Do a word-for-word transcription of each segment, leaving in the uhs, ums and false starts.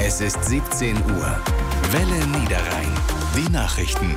Es ist siebzehn Uhr. Welle Niederrhein. Die Nachrichten.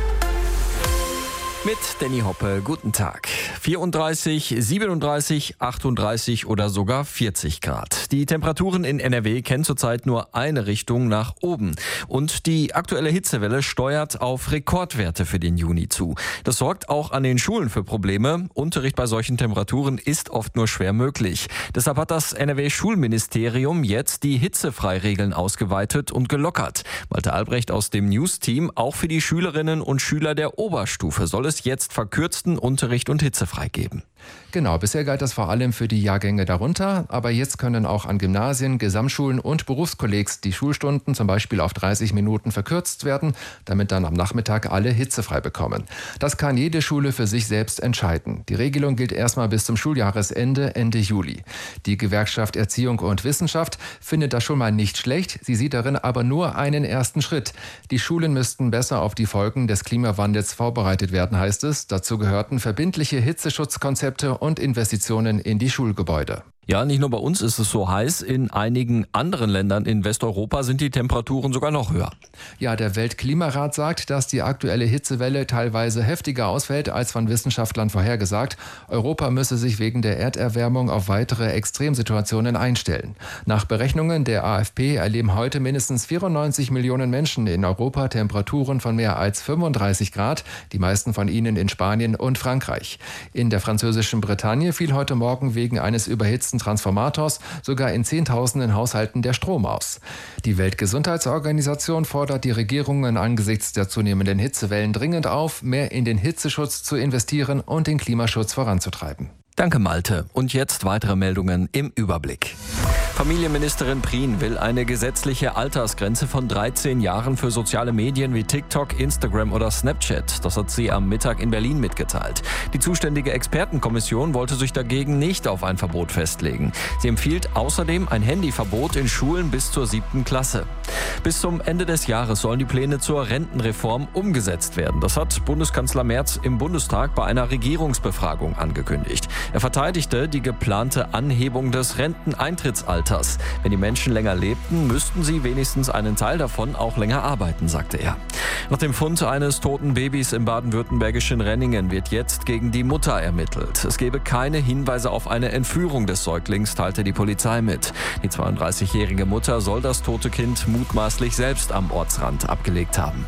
Mit Danny Hoppe, guten Tag. vierunddreißig, siebenunddreißig, achtunddreißig oder sogar vierzig Grad. Die Temperaturen in N R W kennen zurzeit nur eine Richtung nach oben. Und die aktuelle Hitzewelle steuert auf Rekordwerte für den Juni zu. Das sorgt auch an den Schulen für Probleme. Unterricht bei solchen Temperaturen ist oft nur schwer möglich. Deshalb hat das N R W-Schulministerium jetzt die Hitzefreiregeln ausgeweitet und gelockert. Malte Albrecht aus dem News-Team, auch für die Schülerinnen und Schüler der Oberstufe soll es jetzt verkürzten Unterricht und hitzefrei geben. Genau, bisher galt das vor allem für die Jahrgänge darunter, aber jetzt können auch an Gymnasien, Gesamtschulen und Berufskollegs die Schulstunden zum Beispiel auf dreißig Minuten verkürzt werden, damit dann am Nachmittag alle hitzefrei bekommen. Das kann jede Schule für sich selbst entscheiden. Die Regelung gilt erstmal bis zum Schuljahresende, Ende Juli. Die Gewerkschaft Erziehung und Wissenschaft findet das schon mal nicht schlecht, sie sieht darin aber nur einen ersten Schritt. Die Schulen müssten besser auf die Folgen des Klimawandels vorbereitet werden, heißt es. Dazu gehörten verbindliche Hitzeschutzkonzepte und Investitionen in die Schulgebäude. Ja, nicht nur bei uns ist es so heiß, in einigen anderen Ländern in Westeuropa sind die Temperaturen sogar noch höher. Ja, der Weltklimarat sagt, dass die aktuelle Hitzewelle teilweise heftiger ausfällt als von Wissenschaftlern vorhergesagt. Europa müsse sich wegen der Erderwärmung auf weitere Extremsituationen einstellen. Nach Berechnungen der A F P erleben heute mindestens vierundneunzig Millionen Menschen in Europa Temperaturen von mehr als fünfunddreißig Grad, die meisten von ihnen in Spanien und Frankreich. In der französischen Bretagne fiel heute Morgen wegen eines überhitzten Transformators sogar in Zehntausenden Haushalten der Strom aus. Die Weltgesundheitsorganisation fordert die Regierungen angesichts der zunehmenden Hitzewellen dringend auf, mehr in den Hitzeschutz zu investieren und den Klimaschutz voranzutreiben. Danke, Malte. Und jetzt weitere Meldungen im Überblick. Familienministerin Prien will eine gesetzliche Altersgrenze von dreizehn Jahren für soziale Medien wie TikTok, Instagram oder Snapchat. Das hat sie am Mittag in Berlin mitgeteilt. Die zuständige Expertenkommission wollte sich dagegen nicht auf ein Verbot festlegen. Sie empfiehlt außerdem ein Handyverbot in Schulen bis zur siebten Klasse. Bis zum Ende des Jahres sollen die Pläne zur Rentenreform umgesetzt werden. Das hat Bundeskanzler Merz im Bundestag bei einer Regierungsbefragung angekündigt. Er verteidigte die geplante Anhebung des Renteneintrittsalters. Wenn die Menschen länger lebten, müssten sie wenigstens einen Teil davon auch länger arbeiten, sagte er. Nach dem Fund eines toten Babys im baden-württembergischen Renningen wird jetzt gegen die Mutter ermittelt. Es gebe keine Hinweise auf eine Entführung des Säuglings, teilte die Polizei mit. Die zweiunddreißigjährige Mutter soll das tote Kind mutmaßlich selbst am Ortsrand abgelegt haben.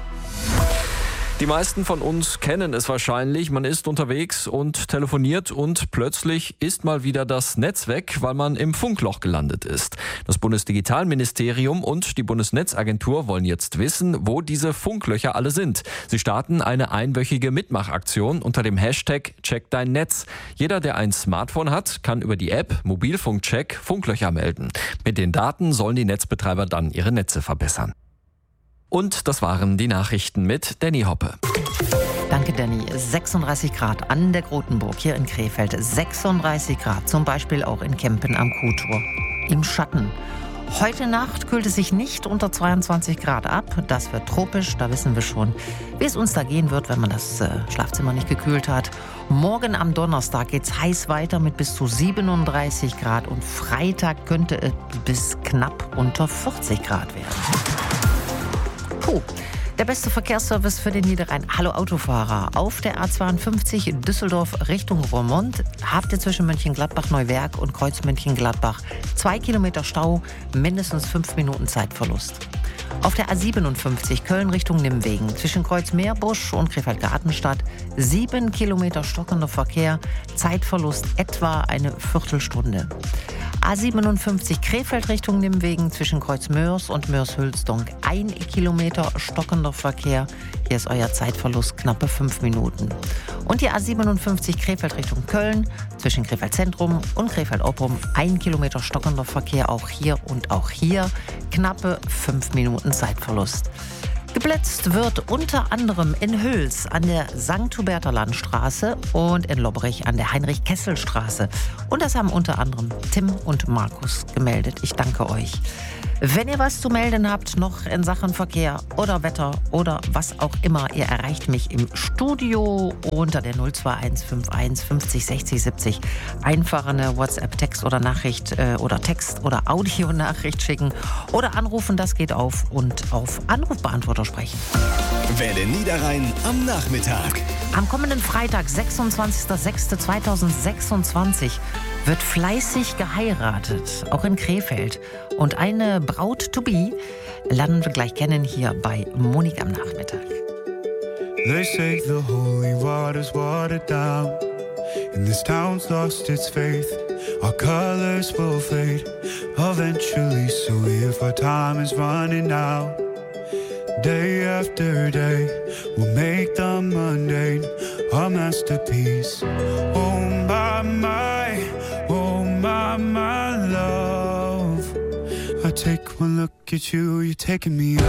Die meisten von uns kennen es wahrscheinlich. Man ist unterwegs und telefoniert und plötzlich ist mal wieder das Netz weg, weil man im Funkloch gelandet ist. Das Bundesdigitalministerium und die Bundesnetzagentur wollen jetzt wissen, wo diese Funklöcher alle sind. Sie starten eine einwöchige Mitmachaktion unter dem Hashtag Check dein Netz. Jeder, der ein Smartphone hat, kann über die App Mobilfunkcheck Funklöcher melden. Mit den Daten sollen die Netzbetreiber dann ihre Netze verbessern. Und das waren die Nachrichten mit Danny Hoppe. Danke, Danny. sechsunddreißig Grad an der Grotenburg hier in Krefeld. sechsunddreißig Grad, zum Beispiel auch in Kempen am Kuhtor. Im Schatten. Heute Nacht kühlt es sich nicht unter zweiundzwanzig Grad ab. Das wird tropisch, da wissen wir schon, wie es uns da gehen wird, wenn man das äh, Schlafzimmer nicht gekühlt hat. Morgen am Donnerstag geht's heiß weiter mit bis zu siebenunddreißig Grad und Freitag könnte es bis knapp unter vierzig Grad werden. Puh. Der beste Verkehrsservice für den Niederrhein. Hallo Autofahrer. Auf der A zweiundfünfzig Düsseldorf Richtung Roermond habt ihr zwischen Mönchengladbach-Neuwerk und Kreuz Mönchengladbach zwei Kilometer Stau, mindestens fünf Minuten Zeitverlust. Auf der A siebenundfünfzig Köln Richtung Nimwegen zwischen Kreuz Meerbusch und Krefeld-Gartenstadt sieben Kilometer stockender Verkehr, Zeitverlust etwa eine Viertelstunde. A siebenundfünfzig Krefeld Richtung Nimwegen zwischen Kreuz Mörs und Mörs-Hülsdonk ein Kilometer stockender Verkehr. Hier ist euer Zeitverlust knappe fünf Minuten. Und die A siebenundfünfzig Krefeld Richtung Köln zwischen Krefeld Zentrum und Krefeld-Oppum ein Kilometer stockender Verkehr. Auch hier und auch hier knappe fünf Minuten Zeitverlust. Geblitzt wird unter anderem in Hüls an der Sankt Huberter Landstraße und in Lobberich an der Heinrich-Kessel-Straße. Und das haben unter anderem Tim und Markus gemeldet. Ich danke euch. Wenn ihr was zu melden habt, noch in Sachen Verkehr oder Wetter oder was auch immer, ihr erreicht mich im Studio unter der null zwei eins fünf eins fünfzig sechzig siebzig. Einfach eine WhatsApp-Text oder Nachricht äh, oder Text oder Audionachricht schicken oder anrufen, das geht auf und auf Anrufbeantworter sprechen. Welle Niederrhein am Nachmittag. Am kommenden Freitag, sechsundzwanzigster sechster zweitausendsechsundzwanzig, wird fleißig geheiratet, auch in Krefeld. Und eine Braut-to-be lernen wir gleich kennen hier bei Monik am Nachmittag. They say the holy water's watered down, and this town's lost its faith. Our colors will fade eventually, so if our time is running out, day after day, we'll make the mundane a masterpiece. Oh my, my, oh my, my love. I take one look at you, you're taking me out.